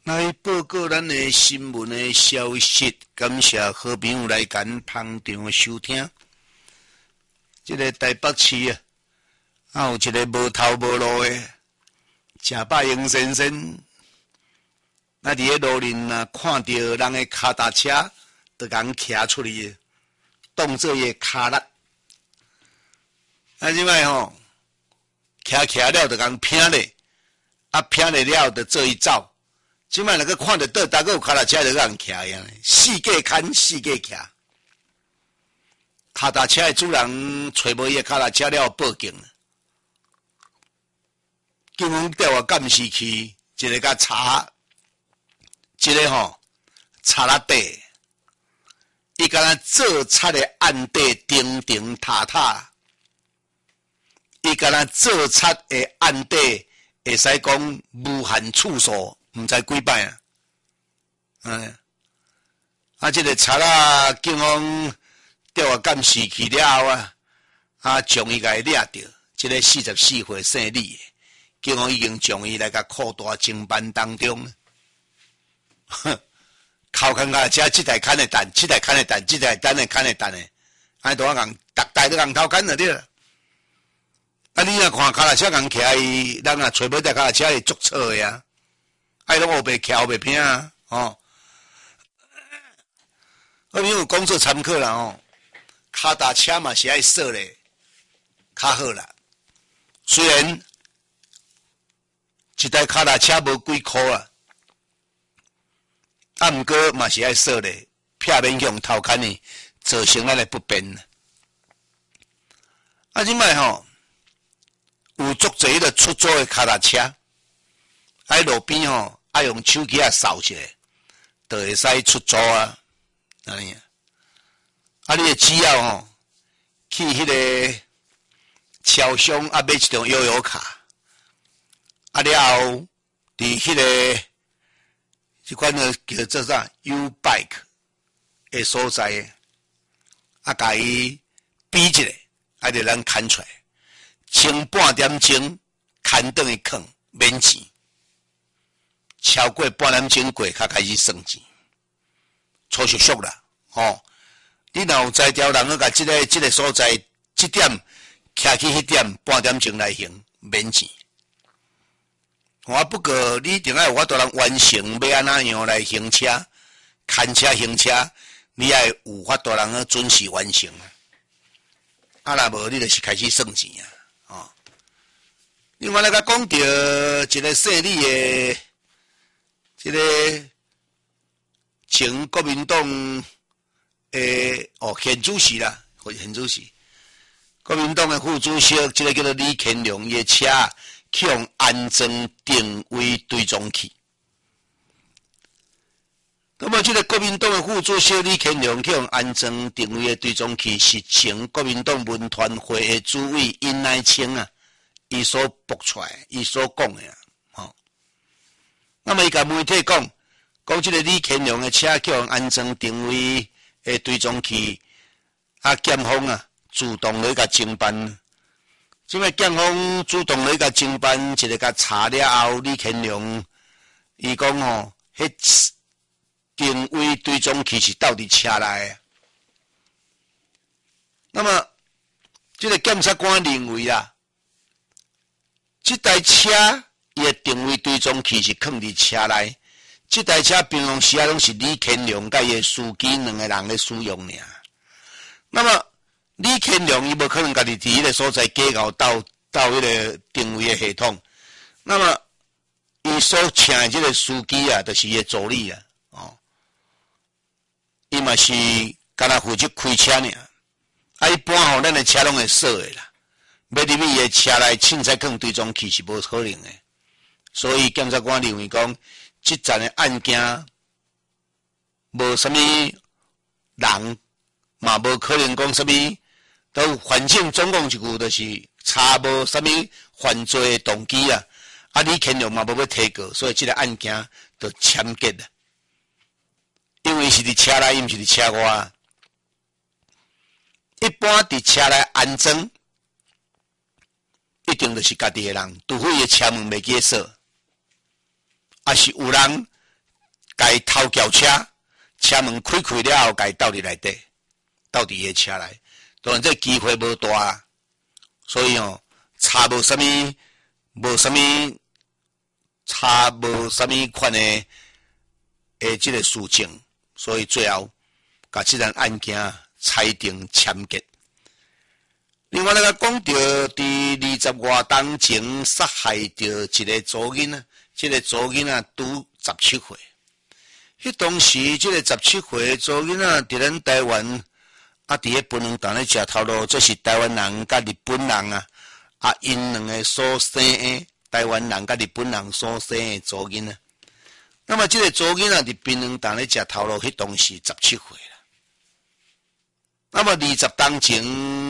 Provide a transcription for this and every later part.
来报告咱的新闻的消息，感谢好朋友来赶捧场收听。这个台北市有一个无头无路的贾百英先生，那伫咧路面看到人的脚踏车，就共骑出去，当做伊的脚力。即摆骑了就共拼咧，拼咧了就做伊走。即摆若个看得到，大概有脚踏车就共骑样，四界牵四界骑。脚踏车的主人找无伊的脚踏车了，报警。警方调我监视器，一个甲查，一个查拉底，伊敢若做贼的案底顶顶塔塔，伊敢若做贼的案底会使讲无限次数。毋知几摆这个贼啦，警方调我监视器了后将伊甲伊抓着，这个44岁姓李的，警方已经将伊来甲扩大侦办当中。靠看甲车，这台牵的蛋，这台牵的蛋，这台单的牵的蛋的，都共逐台都共偷牵了对了。你若看脚踏车共骑伊，人若找无台脚踏车会足错的拢后白翘白拼我们有工作参考啦脚踏车嘛是爱锁咧，较好啦。虽然一台脚踏车无几箍毋过嘛是爱锁咧，避免用偷牵呢，造成咱的不便。即摆有足侪的出租的脚踏车，喺路边爱用手机扫一下，就会使出租你的只要去迄个超商买一张悠游卡，了后伫迄个即款叫做啥 U-Bike 的所在甲伊比一下，就咱牵出来，前半点钟牵倒去放免钱。超过半点钟过，才开始算钱，粗俗俗啦，你若有在条人甲这个所在，这点徛去迄点半点钟来行免钱。不过你定爱有法度人完成要安怎样来行车、牵车行车，你爱有法度人准时完成若无你就是开始算钱另外来甲讲到一个姓李的。这个前国民党现主席啦，现主席，国民党的副主席，这个叫做李乾隆，伊的车去用安装定位追踪器。那么，这个国民党的副主席李乾隆去用安装定位的追踪器，是前国民党文团会的主委殷乃清伊所爆出来，伊所讲的那么伊甲媒体讲这个李乾隆的车去用安装定位的追踪器，检方主动来甲侦办。即摆检方主动来甲侦办，一个甲查了后，李乾隆伊讲迄定位追踪器是到底车内的。那么这个检察官认为这台车。伊的定位追踪器是放伫车内，这台车平常时拢是李乾隆甲伊的司机两个人咧使用尔。那么李乾隆伊无可能家己伫迄个所在假搞到迄个定位的系统，那么伊所请的这个司机就是伊的助理伊嘛是干那负责开车尔。一般咱的车拢会锁的啦，要入去伊的车内凊彩放追踪器是无可能的。所以检察官认为讲，这桩的案件无什么人，嘛无可能讲什么，都反正总共一句就是查无什么犯罪的动机李乾隆嘛无要提告，所以这个案件就签结了。因为是伫车内，伊毋是伫车外。一般伫车内安装，一定就是家己的人，除非伊车门袂记锁。是有人甲伊偷轿车，车门开了后，甲伊倒入内底，倒伫伊个车内，当然这机会无大啊，所以查无啥物款的即个事情，所以最后甲即件案件裁定签结。另外，咱讲到伫20外当前杀害着一个祖囡仔，即个祖囡仔拄17岁。迄当时，即个17岁祖囡仔伫咱台湾伫咧槟榔档咧食头路，这是台湾人甲日本人因两个所生的台湾人甲日本人所生的祖囡仔。那么，即个祖囡仔伫槟榔档咧食头路，迄当时17岁啦。那么20当前，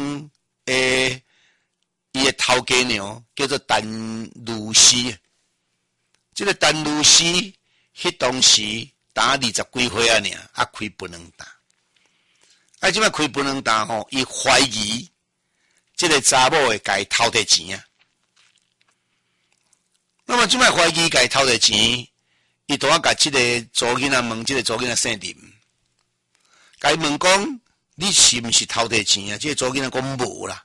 伊的头家娘叫做陈露西，这个陈露西，迄当时打20几岁啊，开槟榔档，即摆开槟榔档伊怀疑这个查某会甲伊偷摕钱啊。那么即摆怀疑甲伊偷摕钱，伊拄仔甲即个祖囡仔问，即个祖囡仔姓林，甲伊问讲，你是毋是偷摕钱啊？即个祖囡仔讲无啦。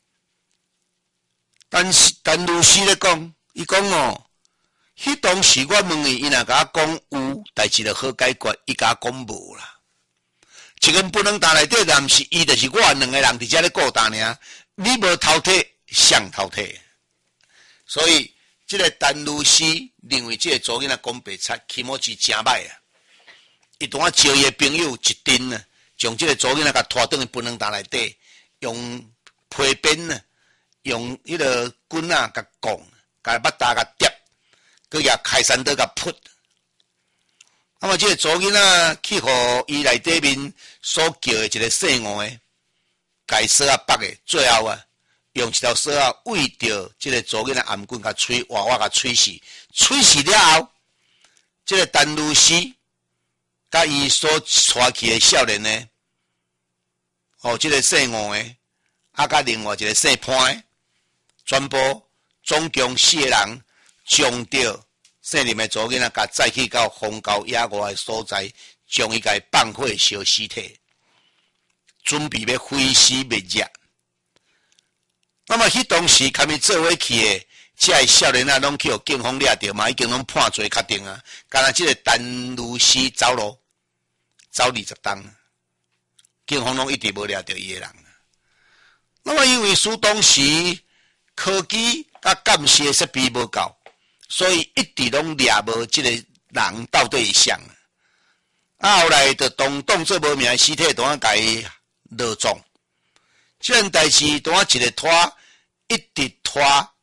但是陈律师咧讲，伊讲迄当时我问伊，伊若甲我讲有，代志就好解决，伊甲我讲无啦。一根槟榔档内底，若毋是伊，就是我两个人伫遮咧顾档尔。你无偷摕，谁偷摕？所以，即个陈律师认为即个祖囡仔讲白贼，起码是真歹啊。伊当我招伊的朋友一阵啊，将即个祖囡仔甲拖倒去槟榔档内底，用皮鞭啊。用迄个棍仔甲拱，甲巴达甲叠，佮也开山刀甲扑。那么，即个祖囡仔去互伊内底面所叫的一个姓吴的，甲伊锁北的，最后用一条锁喂着即个祖囡仔颔棍甲吹活活甲吹死，吹死了后，即个陈律师甲伊所带去的少年呢，即个姓吴的，甲另外一个姓潘的。全部总共4个人，将着姓林的祖囡仔，甲载去到荒郊野外的所在，将伊甲放火烧尸体，准备要毁尸灭迹。那么，迄当时他们做伙去的，这些少年拢去互警方抓着嘛，已经拢判罪确定啊。干那即个陈律师走路，走20档，警方拢一直无抓着伊个人。那么，因为苏当时科技甲监视的设备无够，所以一直拢抓无即个人到底是谁。后来就当作无命的尸体，当甲伊落葬。即件代志当一个拖，一直拖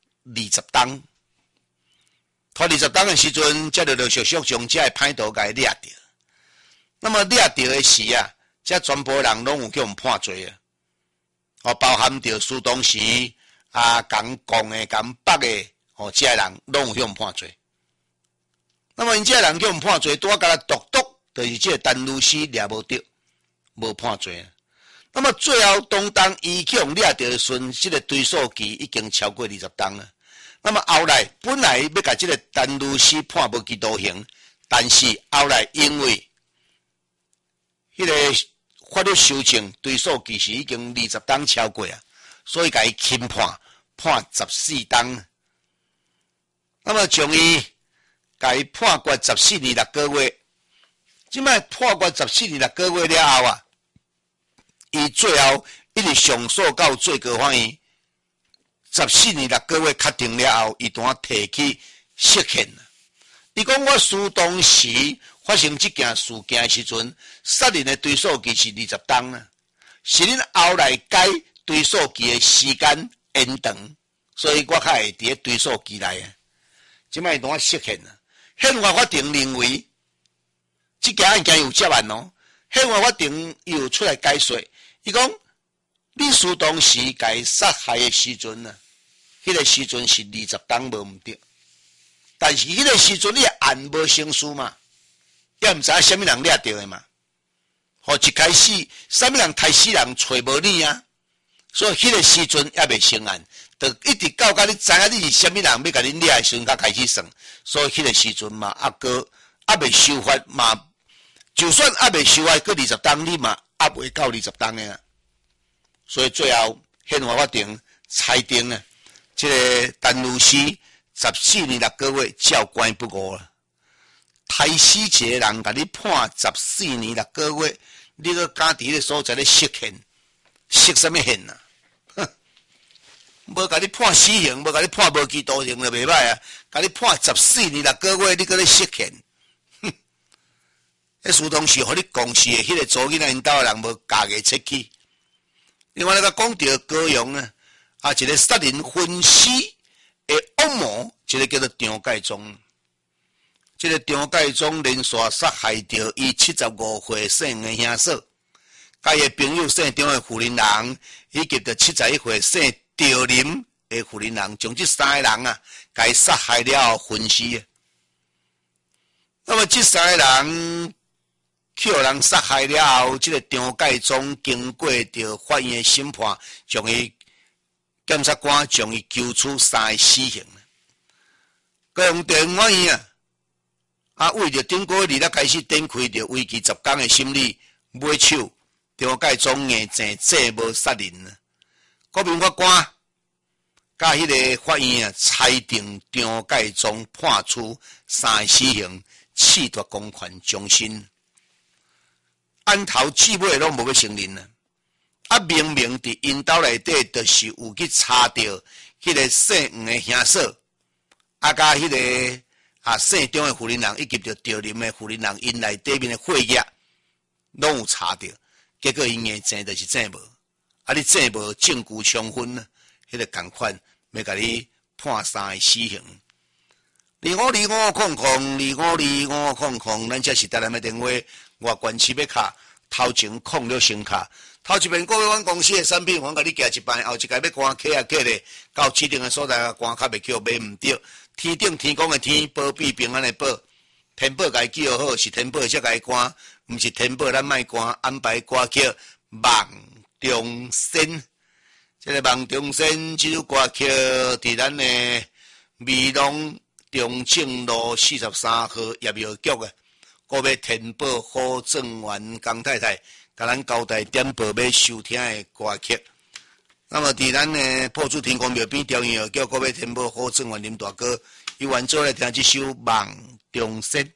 20档，拖20档的时阵，才陆陆续续将这个歹徒甲伊抓着。那么抓着的时这全部人拢有去互判罪啊，包含着苏当时。讲讲的、讲北的，这些人拢有向判罪。那么因这些人向判罪，拄啊甲他独独，就是这个陈律师抓无着，无判罪。那么最后当伊去用抓着的时阵，这个追诉期已经超过20档了。那么后来本来要甲这个陈律师判无期徒刑，但是后来因为迄个法律修正追诉期是已经20档超过啊，所以甲伊轻判14档。那么将伊甲伊判决14年6个月，即摆判决14年6个月了后伊最后一直上诉到最高法院14年6个月确定了后，伊当提起释宪。伊讲我苏当时发生这件事件的时阵，杀人的追诉期是20档啊，是恁后来改追诉期的时间延长，所以我较会伫咧追诉期内啊。即摆当释宪啊，宪法法庭认为这件案件有接案哦。宪法法庭又出来解说，伊讲你苏当时甲伊杀害的时阵啊，迄个时阵是20档无毋对，但是迄个时阵你案无成事嘛，也毋知影啥物人抓着的嘛。一开始啥物人杀死人找无你啊，所以迄个时阵也未成案，就一直到你知影你是啥物人要甲恁抓的时阵才开始算，所以迄个时阵嘛， 还未修法嘛，就算还未修法，佮20档你嘛还未到20档的啊。所以最后宪法法庭裁定啊，这个陈律师14年6个月照关不误了。杀死一个人，甲你判14年6个月，你搁敢伫个所在咧释宪，释什么宪啊？哼，无甲你判死刑，无甲你判无期徒刑就袂歹啊！甲你判14年6个月，你搁咧释宪，哼！迄苏东是互你公司的迄个组囡仔因兜的人无家己出去。另外咧，甲讲到高阳呢，一个杀人分尸的恶魔，一个叫做张介宗。这个张介宗连续杀害着伊75岁姓的兄嫂，甲伊朋友姓张的妇人人，以及着71岁姓赵林的妇人人，将这3个人啊，甲伊杀害了后分尸。那么这3个人去互人杀害了后，这个张介宗经过着法院的审判，将伊检察官将伊求处3个死刑。高雄地方法院为着顶个月开始展开着为期10天的审理，买手张介宗硬证这无杀人啊。国民法官甲迄个法院裁定张介宗判处3个死刑，褫夺公权终身。按头至尾拢无要承认啊！明明伫因兜内底就是有去查到迄个姓黄的兄嫂，甲迄个姓张的妇人人以及着赵林的妇人人，因内底面的血液拢有查到，结果因硬证就是证无，你证无证据充分啊，迄个共款要甲你判3个死刑。252500252500，咱这是台南的电话，外关市要卡，头前控了先卡。头一遍各位阮公司的产品，阮甲你寄一摆，后一届要关客咧，到指定的所在关卡袂叫买毋着。天顶天公的天，保庇平安的保，天保甲伊记号好，是天保才甲伊关，毋是天保咱莫关，安排歌曲梦中仙。这个梦中仙这首歌曲伫咱的美浓中正路43号业务局的，各位天保好正员江太太，甲咱交代点播要收听的歌曲。那么伫咱的破竹天公庙边调音叫各位天保好正员林大哥，伊愿做来听这首梦中仙。